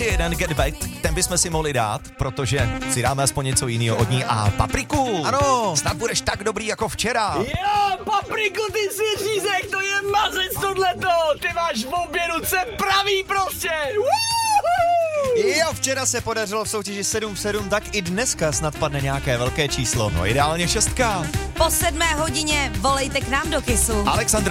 ještě jeden Get Back, ten bychom si mohli dát, protože si dáme aspoň něco jiného od ní. A Papriku, ano, snad budeš tak dobrý jako včera. Jo, Papriku, ty jsi řízek, to je mazec tohleto, ty máš v obě ruce pravý prostě. Jo, včera se podařilo v soutěži 7 v 7, tak i dneska snad padne nějaké velké číslo. No ideálně 6. Po 7 hodině volejte k nám do Kissu. Alexandr